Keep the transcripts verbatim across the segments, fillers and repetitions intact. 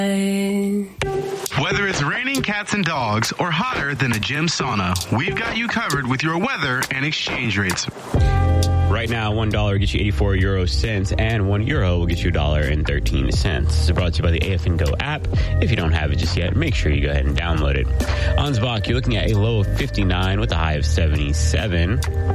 Whether it's raining cats and dogs or hotter than a gym sauna, we've got you covered with your weather and exchange rates. Right now, one dollar gets you eighty-four euro cents, and one euro will get you a dollar and thirteen cents. This is brought to you by the A F N Go app. If you don't have it just yet, make sure you go ahead and download it. Ansbach, you're looking at a low of fifty-nine with a high of seventy-seven.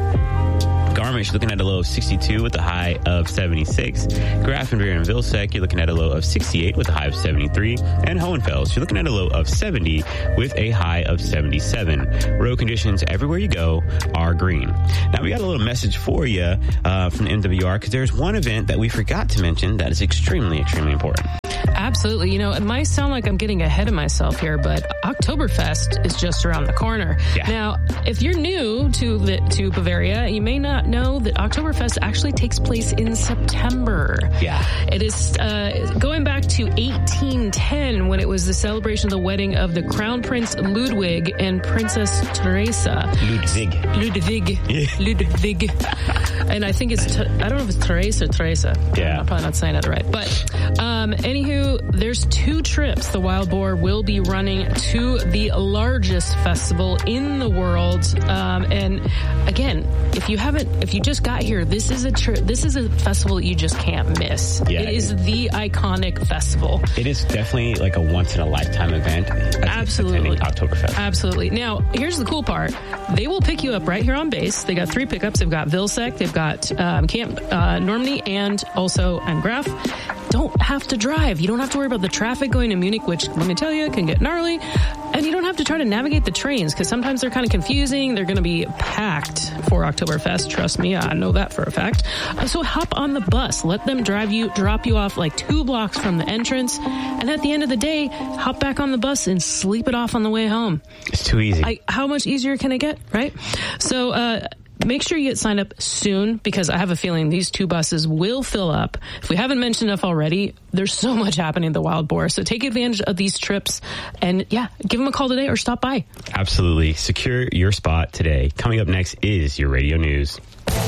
Garmisch, looking at a low of sixty-two with a high of seventy-six. Grafenweer and Vilsek, you're looking at a low of sixty-eight with a high of seventy-three. And Hohenfels, you're looking at a low of seventy with a high of seventy-seven. Road conditions everywhere you go are green. Now, we got a little message for you uh, from the M W R because there's one event that we forgot to mention that is extremely, extremely important. Absolutely. You know, it might sound like I'm getting ahead of myself here, but Oktoberfest is just around the corner. Yeah. Now, if you're new to the, to Bavaria, you may not know that Oktoberfest actually takes place in September. Yeah. It is uh, going back to eighteen ten when it was the celebration of the wedding of the Crown Prince Ludwig and Princess Teresa. Ludwig. Ludwig. Yeah. Ludwig. And I think it's, I don't know if it's Teresa or Teresa. Yeah. I'm probably not saying that right. But, um, anywho, there's two trips the Wild Boar will be running to the largest festival in the world. Um, and again, if you haven't, if you just got here, this is a trip, this is a festival that you just can't miss. Yeah, it is the iconic festival. It is definitely like a once in a lifetime event. Absolutely. Oktoberfest. Absolutely. Now, here's the cool part. They will pick you up right here on base. They got three pickups. They've got Vilsek, they've got um, Camp uh, Normandy, and also Angraf. Don't have to drive. You don't have to worry about the traffic going to Munich, which, let me tell you, can get gnarly. And you don't have to try to navigate the trains because sometimes they're kind of confusing. They're going to be packed for Oktoberfest. Trust me, I know that for a fact. Uh, so hop on the bus. Let them drive you, drop you off like two blocks from the entrance. And at the end of the day, hop back on the bus and sleep it off on the way home. It's too easy. I, how much easier can it get, right? So, uh, make sure you get signed up soon because I have a feeling these two buses will fill up. If we haven't mentioned enough already, there's so much happening at the Wild Boar. So take advantage of these trips and, yeah, give them a call today or stop by. Absolutely. Secure your spot today. Coming up next is your radio news.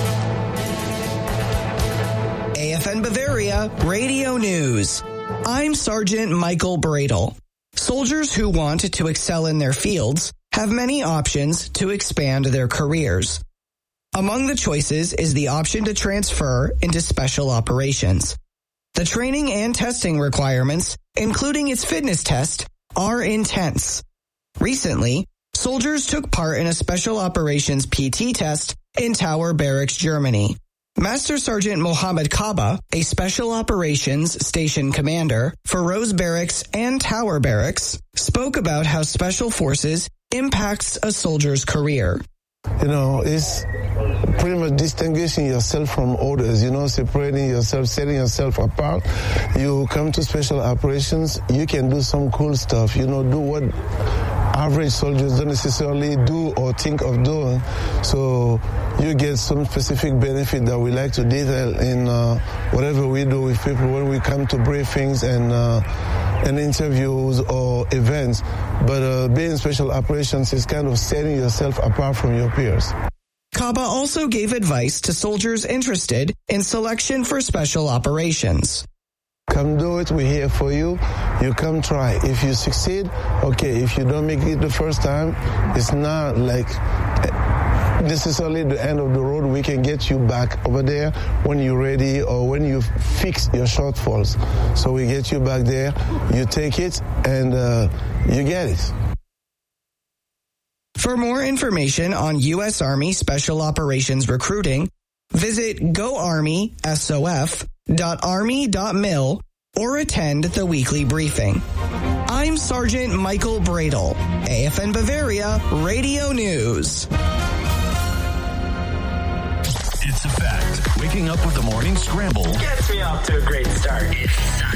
A F N Bavaria Radio News. I'm Sergeant Michael Bradle. Soldiers who want to excel in their fields have many options to expand their careers. Among the choices is the option to transfer into special operations. The training and testing requirements, including its fitness test, are intense. Recently, soldiers took part in a special operations P T test in Tower Barracks, Germany. Master Sergeant Mohammed Kaba, a special operations station commander for Rose Barracks and Tower Barracks, spoke about how special forces impacts a soldier's career. You know, it's pretty much distinguishing yourself from others, you know, separating yourself, setting yourself apart. You come to special operations, you can do some cool stuff, you know, do what average soldiers don't necessarily do or think of doing. So you get some specific benefit that we like to detail in uh, whatever we do with people when we come to briefings and uh, and interviews or events. But uh, being special operations is kind of setting yourself apart from your peers. Kaba also gave advice to soldiers interested in selection for special operations. Come do it, we're here for you. You come try. If you succeed, okay. If you don't make it the first time, it's not like necessarily the end of the road. We can get you back over there when you're ready or when you fix your shortfalls. So we get you back there, you take it, and uh, you get it. For more information on U S Army Special Operations recruiting, visit go army sof dot army dot mil or attend the weekly briefing. I'm Sergeant Michael Bradle, A F N Bavaria Radio News. It's a fact. Waking up with the morning scramble gets me off to a great start. It's